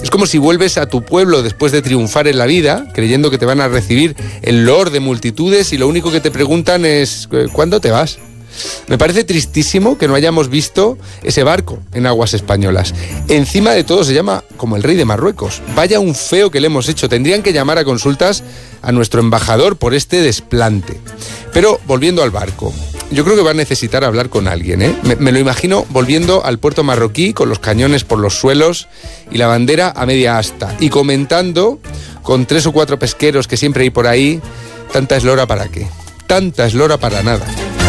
Es como si vuelves a tu pueblo después de triunfar en la vida, creyendo que te van a recibir el loor de multitudes y lo único que te preguntan es ¿cuándo te vas? Me parece tristísimo que no hayamos visto ese barco en aguas españolas. Encima de todo se llama como el rey de Marruecos. Vaya un feo que le hemos hecho. Tendrían que llamar a consultas a nuestro embajador por este desplante. Pero volviendo al barco, yo creo que va a necesitar hablar con alguien, ¿eh? Me lo imagino volviendo al puerto marroquí con los cañones por los suelos y la bandera a media asta y comentando con 3 o 4 pesqueros que siempre hay por ahí, tanta eslora para qué, tanta eslora para nada.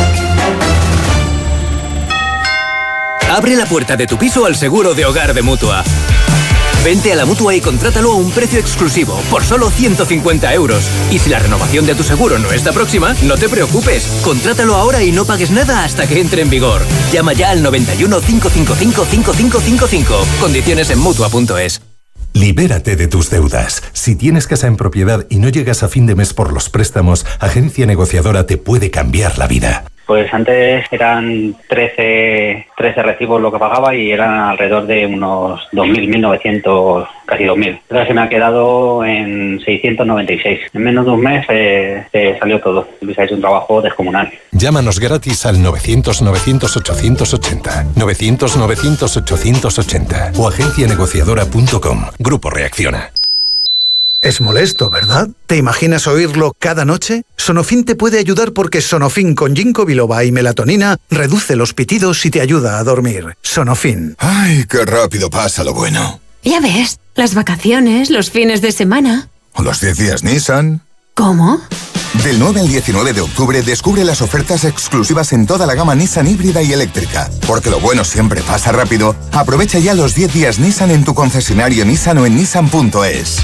Abre la puerta de tu piso al seguro de hogar de Mutua. Vente a la Mutua y contrátalo a un precio exclusivo, por solo 150 €. Y si la renovación de tu seguro no está próxima, no te preocupes. Contrátalo ahora y no pagues nada hasta que entre en vigor. Llama ya al 91 555 5555. Condiciones en Mutua.es. Libérate de tus deudas. Si tienes casa en propiedad y no llegas a fin de mes por los préstamos, Agencia Negociadora te puede cambiar la vida. Pues antes eran 13 recibos lo que pagaba y eran alrededor de unos 2.000, 1.900, casi 2.000. Ahora se me ha quedado en 696. En menos de un mes salió todo. Luis ha hecho un trabajo descomunal. Llámanos gratis al 900-900-880, 900-900-880 o agencianegociadora.com. Grupo Reacciona. Es molesto, ¿verdad? ¿Te imaginas oírlo cada noche? Sonofin te puede ayudar porque Sonofin con ginkgo biloba y melatonina reduce los pitidos y te ayuda a dormir. Sonofin. ¡Ay, qué rápido pasa lo bueno! Ya ves, las vacaciones, los fines de semana. ¿O los 10 días Nissan? ¿Cómo? Del 9 al 19 de octubre descubre las ofertas exclusivas en toda la gama Nissan híbrida y eléctrica. Porque lo bueno siempre pasa rápido. Aprovecha ya los 10 días Nissan en tu concesionario Nissan o en Nissan.es.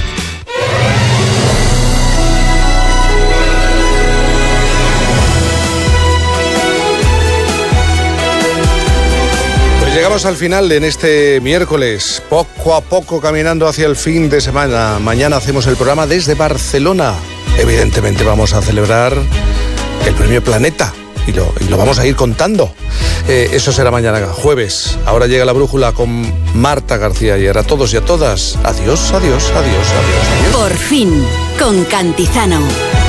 Llegamos al final en este miércoles, poco a poco caminando hacia el fin de semana. Mañana hacemos el programa desde Barcelona. Evidentemente vamos a celebrar el Premio Planeta y lo vamos a ir contando. Eso será mañana, jueves. Ahora llega la brújula con Marta García Ayer. A todos y a todas, adiós, adiós, adiós, adiós, adiós. Por fin, con Cantizano.